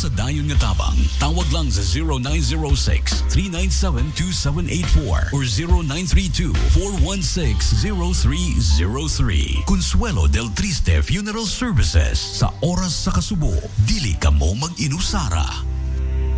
sa dayon nga tabang, tawag lang sa 0906-397-2784 or 0932-416-0303. Consuelo del Triste Funeral Services. Sa oras sa kasubo, dili ka mo mag-inusara.